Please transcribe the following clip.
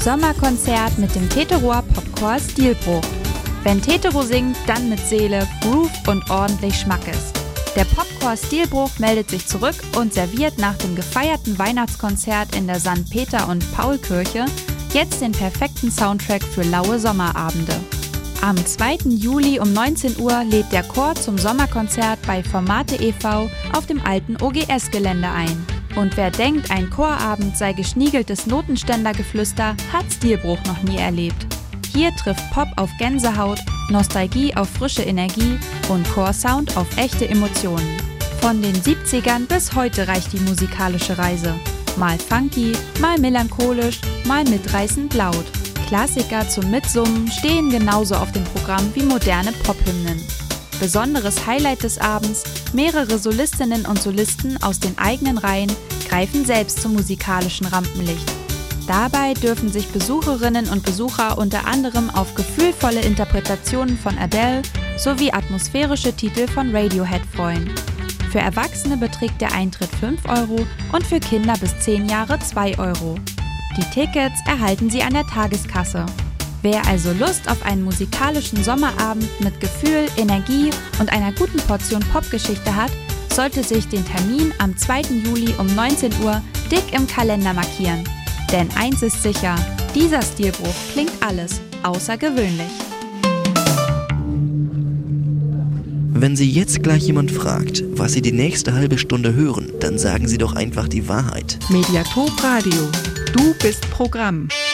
Sommerkonzert mit dem Teterower Popchor Stilbruch. Wenn Tetero singt, dann mit Seele, Groove und ordentlich Schmackes. Der Popchor Stilbruch meldet sich zurück und serviert nach dem gefeierten Weihnachtskonzert in der St. Peter- und Paulkirche jetzt den perfekten Soundtrack für laue Sommerabende. Am 2. Juli um 19 Uhr lädt der Chor zum Sommerkonzert bei Formate e.V. auf dem alten OGS-Gelände ein. Und wer denkt, ein Chorabend sei geschniegeltes Notenständergeflüster, hat Stilbruch noch nie erlebt. Hier trifft Pop auf Gänsehaut, Nostalgie auf frische Energie und Chorsound auf echte Emotionen. Von den 70ern bis heute reicht die musikalische Reise. Mal funky, mal melancholisch, mal mitreißend laut. Klassiker zum Mitsummen stehen genauso auf dem Programm wie moderne Pophymnen. Besonderes Highlight des Abends: mehrere Solistinnen und Solisten aus den eigenen Reihen greifen selbst zum musikalischen Rampenlicht. Dabei dürfen sich Besucherinnen und Besucher unter anderem auf gefühlvolle Interpretationen von Adele sowie atmosphärische Titel von Radiohead freuen. Für Erwachsene beträgt der Eintritt 5 € und für Kinder bis 10 Jahre 2 €. Die Tickets erhalten Sie an der Tageskasse. Wer also Lust auf einen musikalischen Sommerabend mit Gefühl, Energie und einer guten Portion Popgeschichte hat, sollte sich den Termin am 2. Juli um 19 Uhr dick im Kalender markieren. Denn eins ist sicher, dieser Stilbruch klingt alles außergewöhnlich. Wenn Sie jetzt gleich jemand fragt, was Sie die nächste halbe Stunde hören, dann sagen Sie doch einfach die Wahrheit. Mediatop Radio. Du bist Programm.